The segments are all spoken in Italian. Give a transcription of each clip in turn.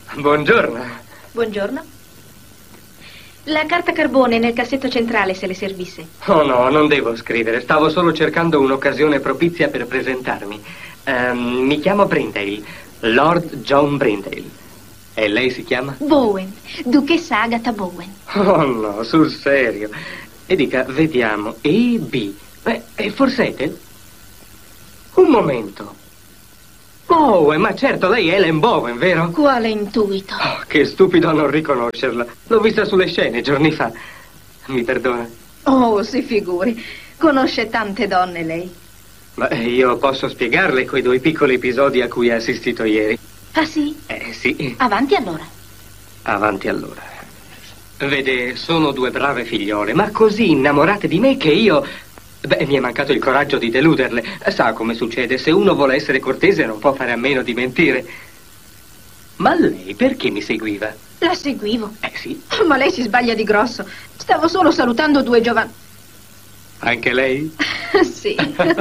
Buongiorno. Buongiorno. La carta carbone nel cassetto centrale, se le servisse. Oh no, non devo scrivere. Stavo solo cercando un'occasione propizia per presentarmi. Mi chiamo Brindale, Lord John Brindale. E lei si chiama? Bowen, duchessa Agatha Bowen. Oh no, sul serio. E dica, vediamo, E, B. E forse Ethel? Un momento. Bowen, ma certo, lei è Ellen Bowen, vero? Quale intuito? Oh, che stupido a non riconoscerla. L'ho vista sulle scene giorni fa. Mi perdona? Oh, si figuri. Conosce tante donne, lei. Ma io posso spiegarle quei 2 piccoli episodi a cui ha assistito ieri. Ah, sì? Sì. Avanti allora. Avanti allora. Vede, sono 2 brave figliole, ma così innamorate di me che io... mi è mancato il coraggio di deluderle. Sa come succede, se uno vuole essere cortese non può fare a meno di mentire. Ma lei perché mi seguiva? La seguivo. Sì. Ma lei si sbaglia di grosso. Stavo solo salutando 2 giovani. Anche lei? Sì.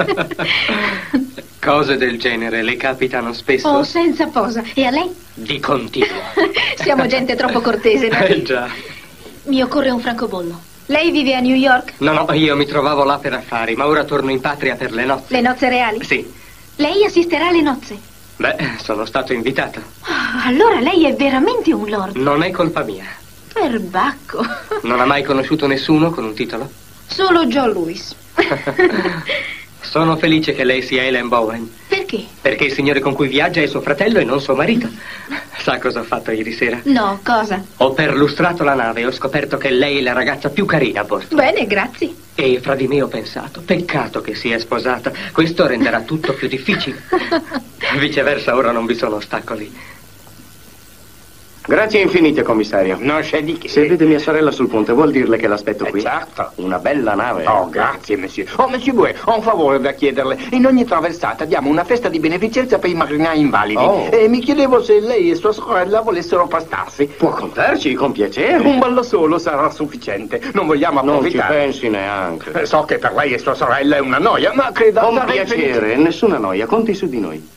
Cose del genere le capitano spesso? Oh, senza posa. E a lei? Di continuo. Siamo gente troppo cortese, no? Già. Mi occorre un francobollo. Lei vive a New York? No, io mi trovavo là per affari, ma ora torno in patria per le nozze. Le nozze reali? Sì. Lei assisterà alle nozze? Sono stato invitato. Oh, allora lei è veramente un lord. Non è colpa mia. Perbacco. Non ha mai conosciuto nessuno con un titolo? Solo John Lewis. Sono felice che lei sia Ellen Bowen. Perché? Perché il signore con cui viaggia è suo fratello e non suo marito. Sa cosa ho fatto ieri sera? No, cosa? Ho perlustrato la nave e ho scoperto che lei è la ragazza più carina a bordo. Bene, grazie. E fra di me ho pensato, peccato che sia sposata. Questo renderà tutto più difficile. Viceversa, ora non vi sono ostacoli. Grazie infinite, commissario. Non c'è di che. Se vede mia sorella sul ponte, vuol dirle che l'aspetto qui? Certo. Una bella nave. Oh, grazie, monsieur. Oh, monsieur Bouet, ho un favore da chiederle. In ogni traversata diamo una festa di beneficenza per i marinai invalidi. Oh. E mi chiedevo se lei e sua sorella volessero prestarsi. Può contarci, con piacere. Un ballo solo sarà sufficiente. Non vogliamo Non ci approfittare. pensi neanche. So che per lei e sua sorella è una noia, ma credo... Con sarei piacere, felice. nessuna noia, conti su di noi.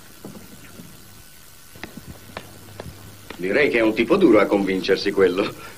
Direi che è un tipo duro a convincersi quello.